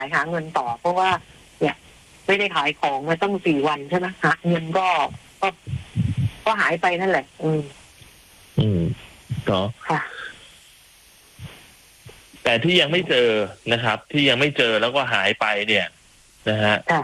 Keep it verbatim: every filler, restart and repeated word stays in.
ายหาเงินต่อเพราะว่าเนี่ยไม่ได้ขายของมาตั้งสี่วันใช่ไหมหาเงินก็ก็ก็หายไปนั่นแหละอืมอืมเนาะค่ะแต่ที่ยังไม่เจอนะครับ ที่ยังไม่เจอแล้วก็หายไปเนี่ยนะฮะ